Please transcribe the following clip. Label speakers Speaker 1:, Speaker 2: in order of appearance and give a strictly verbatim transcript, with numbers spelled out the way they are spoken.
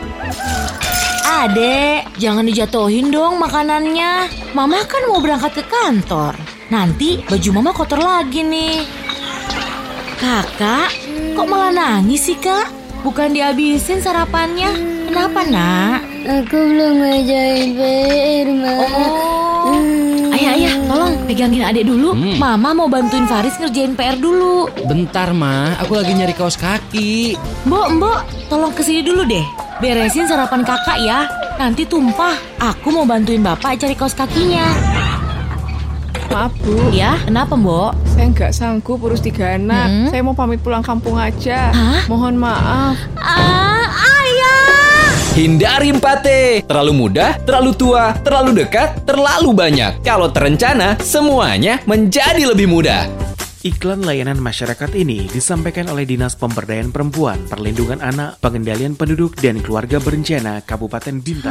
Speaker 1: Adek, jangan dijatuhin dong makanannya. Mama kan mau berangkat ke kantor. Nanti baju mama kotor lagi nih. Kakak, kok malah nangis sih kak? Bukan dihabisin sarapannya. Kenapa nak?
Speaker 2: Aku belum ngerjain P R, Ma.
Speaker 1: Oh, ayah ayah, tolong pegangin adek dulu.
Speaker 3: Hmm.
Speaker 1: Mama mau bantuin Faris ngerjain P R dulu.
Speaker 3: Bentar, Ma. Aku lagi nyari kaos kaki.
Speaker 1: Mbok, mbok, tolong kesini dulu deh. Beresin sarapan kakak ya. Nanti tumpah. Aku mau bantuin bapak cari kaos kakinya.
Speaker 4: Maaf Bu,
Speaker 1: Ya, kenapa mbok?
Speaker 4: saya nggak sanggup urus tiga anak.
Speaker 1: Hmm?
Speaker 4: Saya mau pamit pulang kampung aja.
Speaker 1: Hah?
Speaker 4: Mohon maaf.
Speaker 1: Ah, ayah.
Speaker 5: Hindari empat T. Terlalu muda, terlalu tua, terlalu dekat, terlalu banyak. Kalau terencana, semuanya menjadi lebih mudah.
Speaker 6: Iklan layanan masyarakat ini disampaikan oleh Dinas Pemberdayaan Perempuan, Perlindungan Anak, Pengendalian Penduduk dan Keluarga Berencana Kabupaten Bintan.